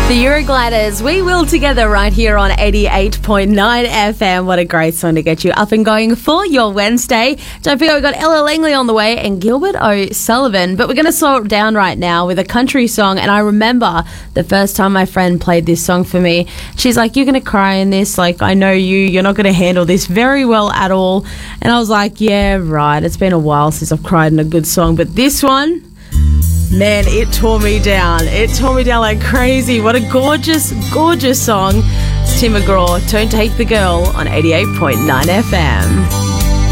The Eurogliders, We Will Together right here on 88.9 FM. What a great song to get you up and going for your Wednesday. Don't forget we've got Ella Langley on the way and Gilbert O'Sullivan. But we're going to slow it down right now with a country song. And I remember the first time my friend played this song for me, she's like, you're going to cry in this. Like, I know you're not going to handle this very well at all. And I was like, yeah, right. It's been a while since I've cried in a good song. But this one, man, it tore me down. It tore me down like crazy. What a gorgeous, gorgeous song. It's Tim McGraw, Don't Take the Girl on 88.9 FM.